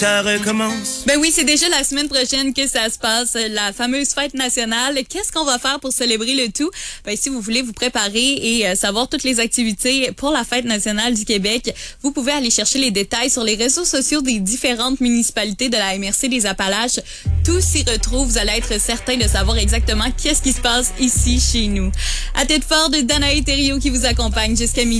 Ça recommence. Ben oui, c'est déjà la semaine prochaine que ça se passe, la fameuse fête nationale. Qu'est-ce qu'on va faire pour célébrer le tout? Ben, si vous voulez vous préparer et savoir toutes les activités pour la fête nationale du Québec, vous pouvez aller chercher les détails sur les réseaux sociaux des différentes municipalités de la MRC des Appalaches. Tout s'y retrouve. Vous allez être certain de savoir exactement qu'est-ce qui se passe ici chez nous. À tête forte, Danae Thériault qui vous accompagne jusqu'à midi.